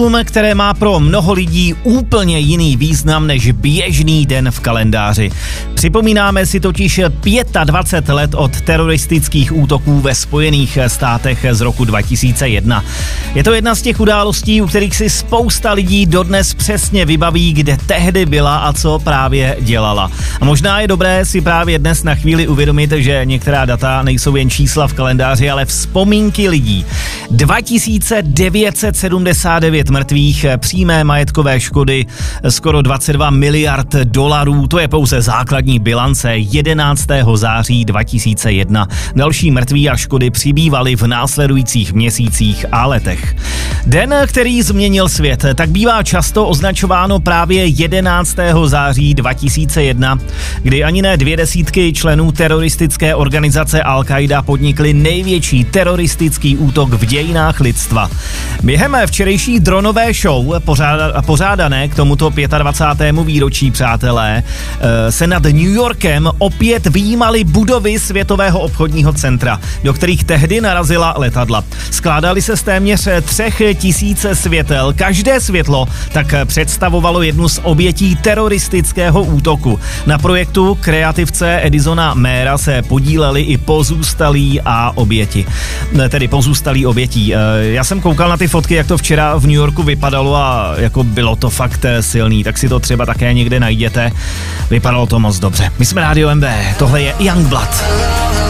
které má pro mnoho lidí úplně jiný význam než běžný den v kalendáři. Připomínáme si totiž 25 let od teroristických útoků ve Spojených státech z roku 2001. Je to jedna z těch událostí, u kterých si spousta lidí dodnes přesně vybaví, kde tehdy byla a co právě dělala. A možná je dobré si právě dnes na chvíli uvědomit, že některá data nejsou jen čísla v kalendáři, ale vzpomínky lidí. 2979 mrtvých, přímé majetkové škody skoro 22 miliard dolarů, to je pouze základní bilance 11. září 2001. Další mrtví a škody přibývaly v následujících měsících a letech. Den, který změnil svět, tak bývá často označováno právě 11. září 2001, kdy ani ne 200 členů teroristické organizace Al-Qaida podnikly největší teroristický útok v dějinách lidstva. Během včerejší dronové show, pořádané k tomuto 25. výročí, přátelé, se nad New Yorkem opět vyjímaly budovy Světového obchodního centra, do kterých tehdy narazila letadla. Skládaly se z téměř 3000 světel. Každé světlo tak představovalo jednu z obětí teroristického útoku. Na projektu kreativce Edisona Mayera se podíleli i pozůstalí a oběti. Tedy pozůstalí obětí. Já jsem koukal na ty fotky, jak to včera v New Yorku vypadalo a jako bylo to fakt silný, tak si to třeba také někde najděte. Vypadalo to moc dobře. My jsme Rádio MB, tohle je Youngblood.